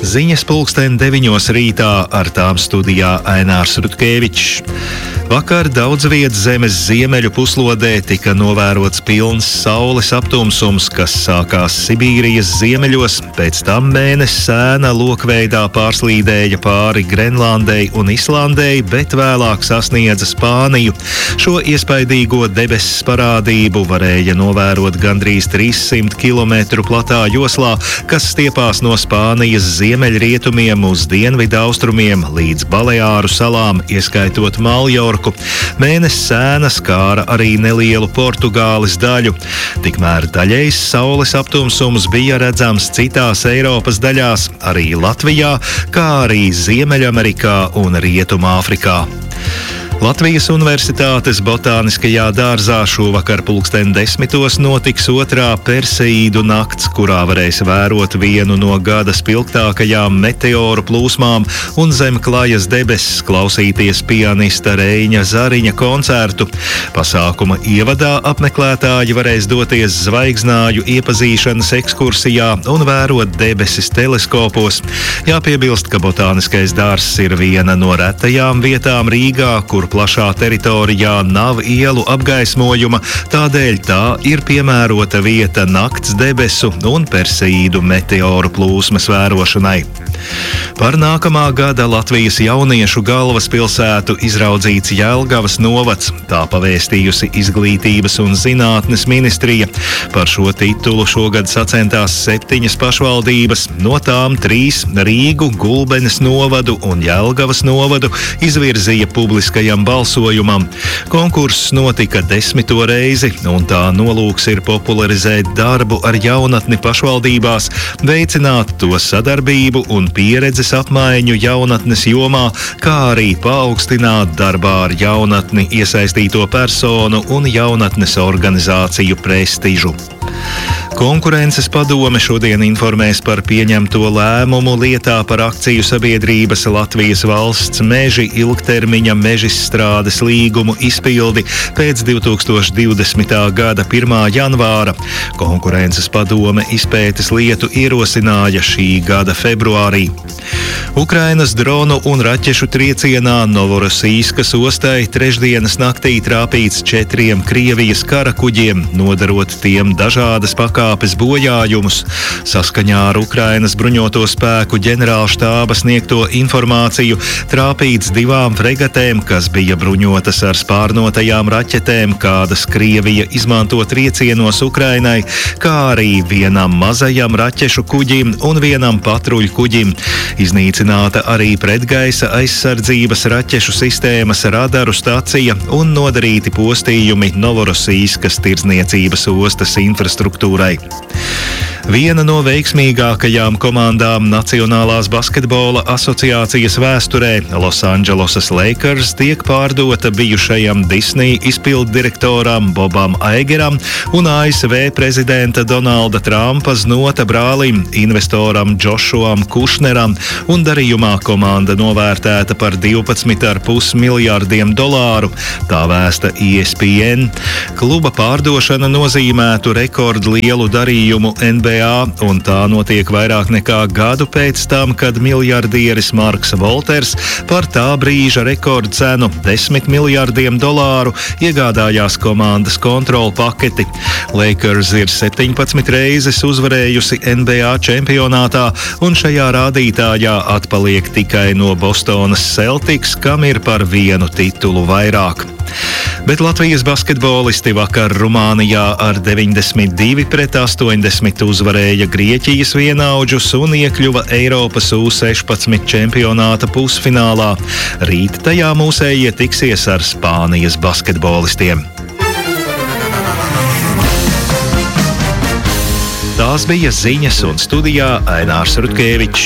Ziņas 9:00 rītā, ar tām studijā Ainārs Rutkevičs. Vakar daudz vietas zemes ziemeļu puslodē tika novērots pilns saules aptumsums, kas sākās Sibīrijas ziemeļos, pēc tam mēness sēna lokveidā pārslīdēja pāri Grenlandei un Islandei, bet vēlāk sasniedza Spāniju. Šo iespaidīgo debesis parādību varēja novērot gandrīz 300 km platā joslā, kas stiepās no Spānijas ziemeļrietumiem uz dienvidu austrumiem līdz Baleāru salām, ieskaitot Maljorku. Mēness sēna skāra arī nelielu Portugāles daļu. Tikmēr daļējs saules aptumsums bija redzams citās Eiropas daļās, arī Latvijā, kā arī Ziemeļamerikā un Rietumāfrikā. Latvijas Universitātes botāniskajā dārzā šovakar 10:00 notiks otrā Perseīdu nakts, kurā varēs vērot vienu no gada spilgtākajām meteoru plūsmām un zem klajas debesis klausīties pianista Reiņa Zariņa koncertu. Pasākuma ievadā apmeklētāji varēs doties zvaigznāju iepazīšanas ekskursijā un vērot debesis teleskopos. Jāpiebilst, ka botāniskais dārzs ir viena no retajām vietām Rīgā, kur plašā teritorijā nav ielu apgaismojuma, tādēļ tā ir piemērota vieta nakts debesu un Perseīdu meteoru plūsmas vērošanai. Par nākamā gada Latvijas jauniešu galvaspilsētu izraudzīts Jelgavas novads, tā pavēstījusi Izglītības un zinātnes ministrija. Par šo titulu šogad sacentās 7 pašvaldības, no tām 3 Rīgu, Gulbenes novadu un Jelgavas novadu izvirzīja publiskajam balsojumam. Konkurss notika 10. reizi, un tā nolūks ir popularizēt darbu ar jaunatni pašvaldībās, veicināt to sadarbību un pieredzes apmaiņu jaunatnes jomā, kā arī paaugstināt darbā ar jaunatni iesaistīto personu un jaunatnes organizāciju prestižu. Konkurences padome šodien informēs par pieņemto lēmumu lietā par akciju sabiedrības Latvijas valsts meži ilgtermiņa mežizstrādes līgumu izpildi pēc 2020. gada 1. janvāra. Konkurences padome izpētes lietu ierosināja šī gada februārī. Ukrainas dronu un raķešu triecienā Novorosīskas ostai trešdienas naktī trāpīts 4 Krievijas karakuģiem, nodarot tiem dažādas pakāpes bojājumus. Saskaņā ar Ukrainas bruņoto spēku ģenerālštāba sniegto informāciju trāpīts 2 fregatēm, kas bija bruņotas ar spārnotajām raķetēm, kādas Krievija izmanto triecienos Ukrainai, kā arī vienam mazajam raķešu kuģim un vienam patruļu kuģim. Iznīcināta arī pretgaisa aizsardzības raķešu sistēmas radaru stacija un nodarīti postījumi Novorosīskas tirdzniecības ostas infrastruktūrai. Viena no veiksmīgākajām komandām Nacionālās basketbola asociācijas vēsturē, Losandželosas Lakers, tiek pārdota bijušajam Disney izpilddirektoram Bobam Aigeram un ASV prezidenta Donalda Trumpa znota brālim, investoram Džošuam Kušneram, un darījumā komanda novērtēta par $12,5 miljardiem. Tā vēsta ESPN. Kluba pārdošana nozīmētu rekordlielu darījumu NBA, un tā notiek vairāk nekā gadu pēc tam, kad miljardieris Marks Volters par tā brīža rekordcenu $10 miljardiem iegādājās komandas kontrolu paketi. Lakers ir 17 reizes uzvarējusi NBA čempionātā, un šajā rādītājā atpaliek tikai no Bostonas Celtics, kam ir par 1 titulu vairāk. Bet Latvijas basketbolisti vakar Rumānijā ar 92-80 uzvarēja Grieķijas vienaudžus un iekļuva Eiropas U16 čempionāta pusfinālā. Rīt tajā mūsējie tiksies ar Spānijas basketbolistiem. Tās bija ziņas, un studijā Ainārs Rutkevičs.